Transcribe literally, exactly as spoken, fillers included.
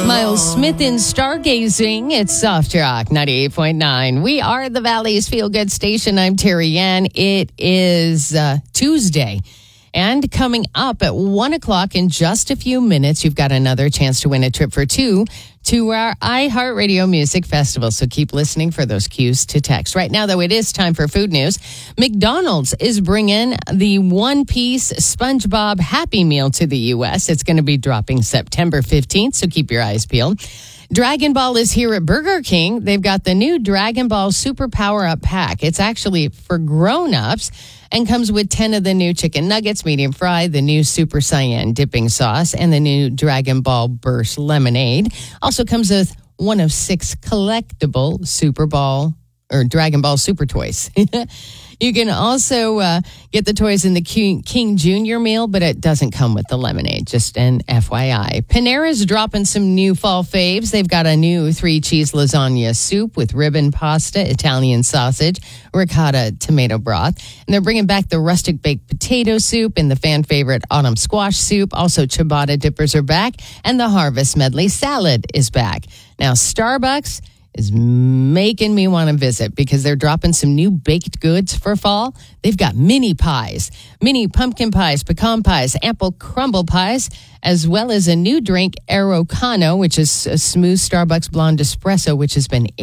Miles Smith in Stargazing. It's Soft Rock ninety-eight point nine. We are the Valley's Feel Good Station. I'm Terry Ann. It is uh, Tuesday. And coming up at one o'clock in just a few minutes, you've got another chance to win a trip for two to our iHeartRadio Music Festival. So keep listening for those cues to text. Right now, though, it is time for food news. McDonald's is bringing the one-piece SpongeBob Happy Meal to the U S. It's going to be dropping September fifteenth, so keep your eyes peeled. Dragon Ball is here at Burger King. They've got the new Dragon Ball Super Power Up Pack. It's actually for grown-ups and comes with ten of the new chicken nuggets, medium fry, the new Super Cyan dipping sauce, and the new Dragon Ball Burst lemonade. Also comes with one of six collectible Super Ball or Dragon Ball Super toys. You can also uh, get the toys in the King, King Junior meal, but it doesn't come with the lemonade, just an F Y I. Panera's dropping some new fall faves. They've got a new three-cheese lasagna soup with ribbon pasta, Italian sausage, ricotta tomato broth. And they're bringing back the rustic baked potato soup and the fan-favorite autumn squash soup. Also, ciabatta dippers are back, and the harvest medley salad is back. Now, Starbucks is making me want to visit because they're dropping some new baked goods for fall. They've got mini pies, mini pumpkin pies, pecan pies, apple crumble pies, as well as a new drink, Aerocano, which is a smooth Starbucks blonde espresso, which has been